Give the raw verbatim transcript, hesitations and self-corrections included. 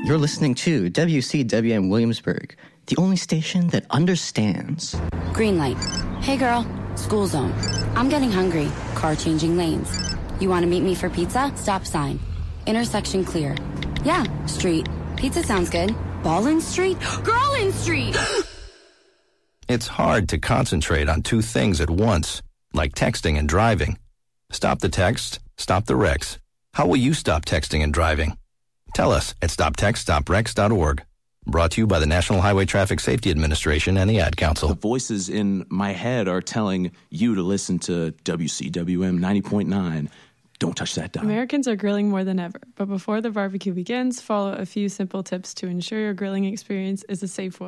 You're listening to W C W M Williamsburg, the only station that understands. Green light. Hey girl, school zone. I'm getting hungry. Car changing lanes. You want to meet me for pizza? Stop sign. Intersection clear. Yeah, street. Pizza sounds good. Ballin Street? Girlin Street! It's hard to concentrate on two things at once, like texting and driving. Stop the text, stop the wrecks. How will you stop texting and driving? Tell us at stop text stop wrecks dot org. Brought to you by the National Highway Traffic Safety Administration and the Ad Council. The voices in my head are telling you to listen to W C W M ninety point nine. Don't touch that dial. Americans are grilling more than ever, but before the barbecue begins, follow a few simple tips to ensure your grilling experience is a safe one.